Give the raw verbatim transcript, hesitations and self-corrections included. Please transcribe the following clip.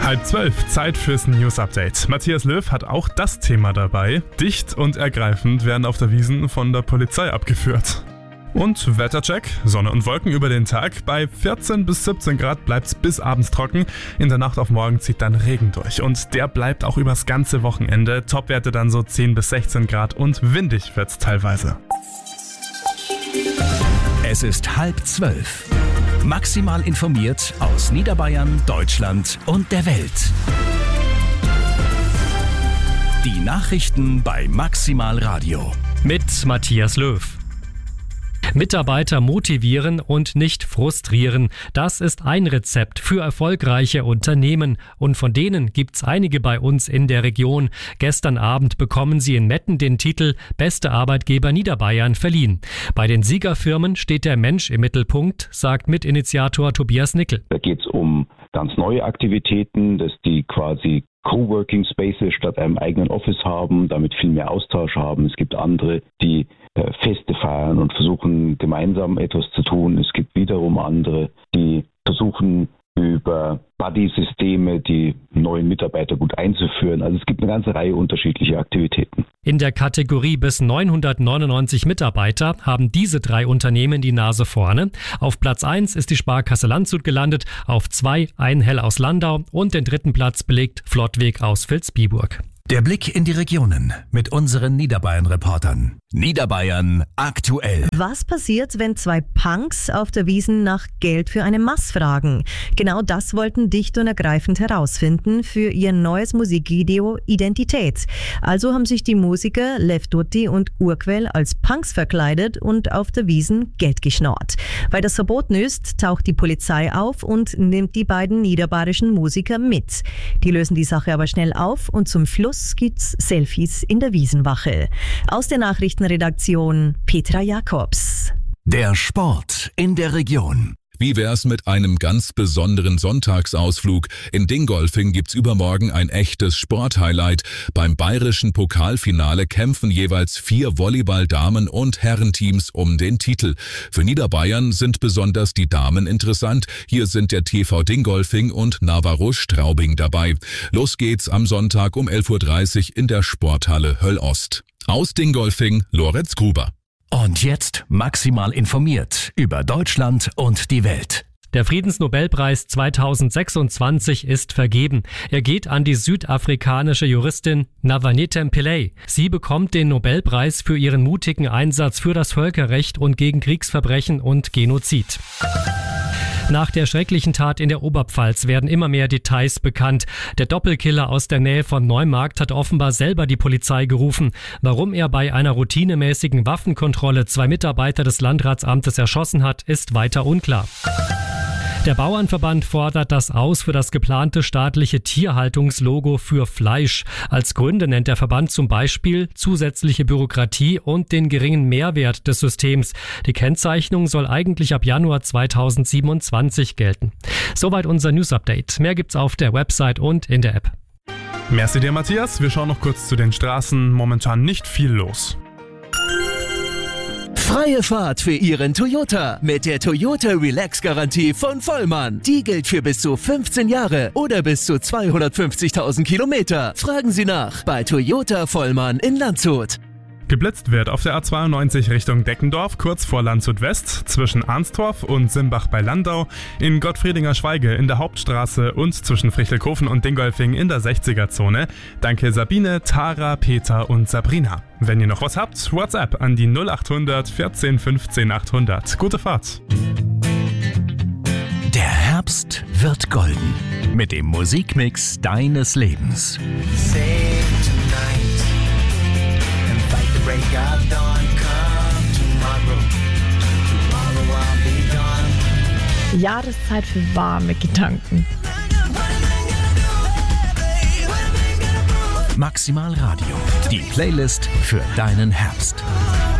Halb zwölf, Zeit fürs News-Update. Matthias Löw hat auch das Thema dabei. Dicht und ergreifend werden auf der Wiesn von der Polizei abgeführt. Und Wettercheck, Sonne und Wolken über den Tag. Bei vierzehn bis siebzehn Grad bleibt's bis abends trocken. In der Nacht auf morgen zieht dann Regen durch. Und der bleibt auch übers ganze Wochenende. Topwerte dann so zehn bis sechzehn Grad und windig wird's teilweise. Es ist halb zwölf. Maximal informiert aus Niederbayern, Deutschland und der Welt. Die Nachrichten bei Maximal Radio. Mit Matthias Löw. Mitarbeiter motivieren und nicht frustrieren. Das ist ein Rezept für erfolgreiche Unternehmen. Und von denen gibt's einige bei uns in der Region. Gestern Abend bekommen sie in Metten den Titel Beste Arbeitgeber Niederbayern verliehen. Bei den Siegerfirmen steht der Mensch im Mittelpunkt, sagt Mitinitiator Tobias Nickel. Da geht's um ganz neue Aktivitäten, dass die quasi Coworking Spaces statt einem eigenen Office haben, damit viel mehr Austausch haben. Es gibt andere, die äh, Feste feiern und versuchen gemeinsam etwas zu tun. Es gibt wiederum andere, die versuchen über Buddy-Systeme die neuen Mitarbeiter gut einzuführen. Also es gibt eine ganze Reihe unterschiedlicher Aktivitäten. In der Kategorie bis neunhundertneunundneunzig Mitarbeiter haben diese drei Unternehmen die Nase vorne. Auf Platz eins ist die Sparkasse Landshut gelandet, auf zwei Einhell aus Landau und den dritten Platz belegt Flottweg aus Vilsbiburg. Der Blick in die Regionen mit unseren Niederbayern-Reportern. Niederbayern aktuell. Was passiert, wenn zwei Punks auf der Wiesn nach Geld für eine Maß fragen? Genau das wollten dicht und ergreifend herausfinden für ihr neues Musikvideo Identität. Also haben sich die Musiker Lev Dotti und Urquell als Punks verkleidet und auf der Wiesn Geld geschnorrt. Weil das verboten ist, taucht die Polizei auf und nimmt die beiden niederbayerischen Musiker mit. Die lösen die Sache aber schnell auf und zum Schluss gibt's Selfies in der Wiesenwache. Aus der Nachrichtenredaktion Petra Jakobs. Der Sport in der Region. Wie wär's mit einem ganz besonderen Sonntagsausflug? In Dingolfing gibt's übermorgen ein echtes Sporthighlight. Beim bayerischen Pokalfinale kämpfen jeweils vier Volleyball-Damen- und Herrenteams um den Titel. Für Niederbayern sind besonders die Damen interessant. Hier sind der T V Dingolfing und Navarro Straubing dabei. Los geht's am Sonntag um elf Uhr dreißig in der Sporthalle Höll-Ost. Aus Dingolfing, Lorenz Gruber. Und jetzt maximal informiert über Deutschland und die Welt. Der Friedensnobelpreis zweitausendsechsundzwanzig ist vergeben. Er geht an die südafrikanische Juristin Navanetha Pillay. Sie bekommt den Nobelpreis für ihren mutigen Einsatz für das Völkerrecht und gegen Kriegsverbrechen und Genozid. Nach der schrecklichen Tat in der Oberpfalz werden immer mehr Details bekannt. Der Doppelkiller aus der Nähe von Neumarkt hat offenbar selber die Polizei gerufen. Warum er bei einer routinemäßigen Waffenkontrolle zwei Mitarbeiter des Landratsamtes erschossen hat, ist weiter unklar. Der Bauernverband fordert das Aus für das geplante staatliche Tierhaltungslogo für Fleisch. Als Gründe nennt der Verband zum Beispiel zusätzliche Bürokratie und den geringen Mehrwert des Systems. Die Kennzeichnung soll eigentlich ab Januar zweitausendsiebenundzwanzig gelten. Soweit unser News-Update. Mehr gibt's auf der Website und in der App. Merci dir, Matthias. Wir schauen noch kurz zu den Straßen. Momentan nicht viel los. Freie Fahrt für Ihren Toyota mit der Toyota Relax Garantie von Vollmann. Die gilt für bis zu fünfzehn Jahre oder bis zu zweihundertfünfzigtausend Kilometer. Fragen Sie nach bei Toyota Vollmann in Landshut. Geblitzt wird auf der A zweiundneunzig Richtung Deckendorf, kurz vor Landshut West, zwischen Arnstorf und Simbach bei Landau, in Gottfriedinger Schweige in der Hauptstraße und zwischen Frichtelkofen und Dingolfing in der sechziger-Zone. Danke Sabine, Tara, Peter und Sabrina. Wenn ihr noch was habt, WhatsApp an die null achthundert vierzehn fünfzehn achthundert. Gute Fahrt! Der Herbst wird golden mit dem Musikmix deines Lebens. Jahreszeit für warme Gedanken. Maximal Radio, die Playlist für deinen Herbst.